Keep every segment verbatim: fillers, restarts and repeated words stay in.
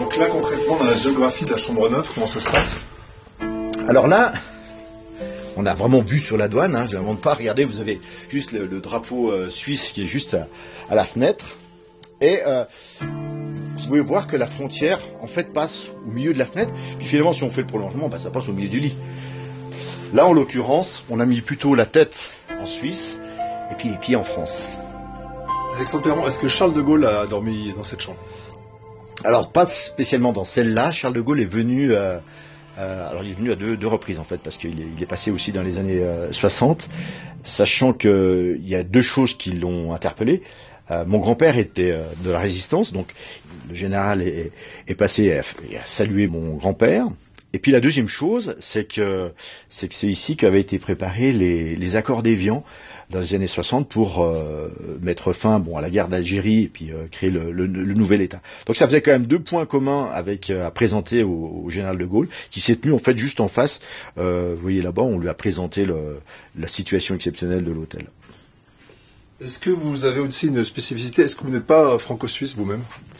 Donc là, concrètement, dans la géographie de la Chambre neuve, comment ça se passe? Alors là, on a vraiment vu sur la douane, hein, je ne l'invente pas, regardez, vous avez juste le, le drapeau euh, suisse qui est juste à, à la fenêtre. Et euh, vous pouvez voir que la frontière, en fait, passe au milieu de la fenêtre. Puis finalement, si on fait le prolongement, bah, ça passe au milieu du lit. Là, en l'occurrence, on a mis plutôt la tête en Suisse et puis les pieds en France. Alexandre Perron, est-ce que Charles de Gaulle a dormi dans cette chambre? Alors, pas spécialement dans celle-là. Charles de Gaulle est venu... Euh, Euh, alors il est venu à deux, deux reprises en fait, parce qu'il est, il est passé aussi dans les années euh, soixante, sachant qu'il y a deux choses qui l'ont interpellé. Euh, mon grand-père était euh, de la résistance, donc le général est, est passé à, à saluer mon grand-père. Et puis la deuxième chose, c'est que c'est que c'est ici qu'avaient été préparés les, les accords d'Évian dans les années soixante pour euh, mettre fin bon, à la guerre d'Algérie et puis euh, créer le, le, le nouvel État. Donc ça faisait quand même deux points communs avec, euh, à présenter au, au général de Gaulle, qui s'est tenu en fait juste en face. Euh, vous voyez là-bas, on lui a présenté le, la situation exceptionnelle de l'hôtel. Est-ce que vous avez aussi une spécificité? Est-ce que vous n'êtes pas franco-suisse vous-même?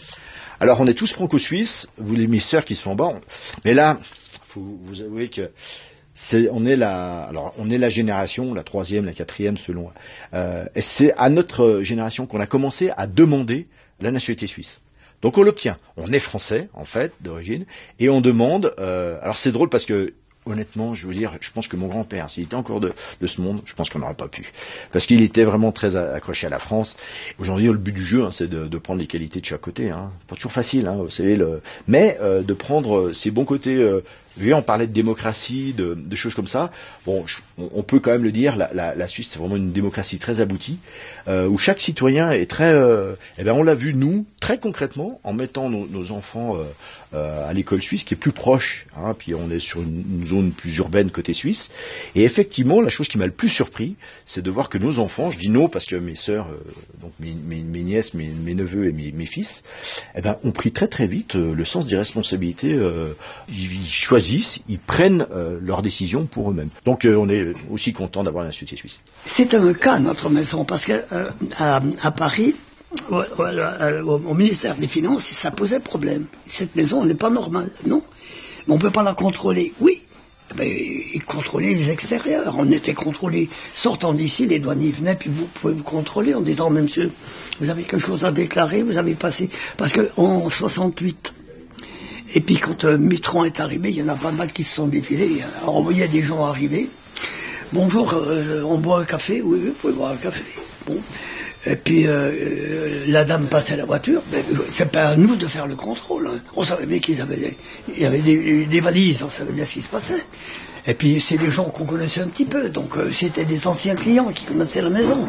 Alors on est tous franco-suisses, vous les mes sœurs qui sont en bas, on... mais là, faut vous avouer que C'est, on est la, alors on est la génération, la troisième, la quatrième selon. Euh, et c'est à notre génération qu'on a commencé à demander la nationalité suisse. Donc on l'obtient. On est français en fait d'origine et on demande. Euh, alors c'est drôle parce que honnêtement, je veux dire, je pense que mon grand-père, s'il était encore de, de ce monde, je pense qu'on n'aurait pas pu, parce qu'il était vraiment très accroché à la France. Aujourd'hui, le but du jeu, hein, c'est de, de prendre les qualités de chaque côté. Hein. Pas toujours facile, hein, vous savez, le... mais euh, de prendre ses bons côtés. Euh, Vous voyez, on parlait de démocratie, de, de choses comme ça. Bon, je, on, on peut quand même le dire, la, la, la Suisse, c'est vraiment une démocratie très aboutie, euh, où chaque citoyen est très... Euh, eh bien, on l'a vu, nous, très concrètement, en mettant nos, nos enfants euh, euh, à l'école suisse, qui est plus proche, hein, puis on est sur une, une zone plus urbaine côté suisse. Et effectivement, la chose qui m'a le plus surpris, c'est de voir que nos enfants, je dis non parce que mes sœurs, euh, donc mes, mes, mes nièces, mes, mes neveux et mes, mes fils, eh ben, ont pris très très vite euh, le sens des responsabilités. Euh, ils, ils choisissent ils prennent euh, leurs décisions pour eux-mêmes. Donc euh, on est aussi content d'avoir la nationalité suisse. C'est un cas, notre maison, parce que euh, à, à Paris, au, au, au ministère des Finances, ça posait problème. Cette maison, elle n'est pas normale, non. Mais on ne peut pas la contrôler, oui. Mais ils contrôlaient les extérieurs. On était contrôlés. Sortant d'ici, les douaniers venaient, puis vous pouvez vous contrôler en disant, monsieur, vous avez quelque chose à déclarer, vous avez passé... Parce qu'en soixante-huit... Et puis quand euh, Mitterrand est arrivé, il y en a pas mal qui se sont défilés. Alors on voyait des gens arriver. Bonjour, euh, on boit un café? Oui, vous pouvez boire un café. Bon. Et puis euh, euh, la dame passait la voiture. Mais c'est pas à nous de faire le contrôle. Hein. On savait bien qu'ils avaient des, il y avait des, des valises, on savait bien ce qui se passait. Et puis c'est des gens qu'on connaissait un petit peu. Donc euh, c'était des anciens clients qui connaissaient la maison.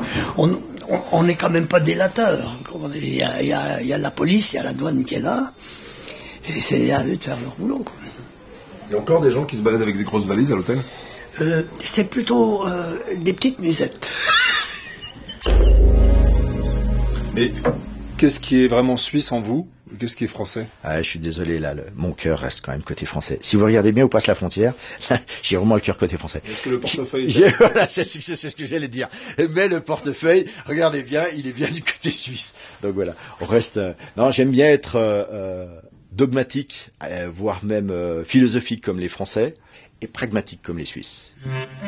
On n'est quand même pas délateurs. Il y, a, il, y a, il y a la police, il y a la douane qui est là. Et c'est à eux de faire leur boulot. Quoi. Il y a encore des gens qui se baladent avec des grosses valises à l'hôtel? euh, C'est plutôt euh, des petites musettes. Et qu'est-ce qui est vraiment suisse en vous? Qu'est-ce qui est français? Ah, je suis désolé, là, le, mon cœur reste quand même côté français. Si vous regardez bien où passe la frontière, là, j'ai vraiment le cœur côté français. Est-ce que le portefeuille... J'ai, voilà, c'est, c'est, c'est ce que j'allais dire. Mais le portefeuille, regardez bien, il est bien du côté suisse. Donc voilà, on reste... Euh, non, j'aime bien être... Euh, euh, dogmatique, euh, voire même euh, philosophique comme les Français, et pragmatique comme les Suisses.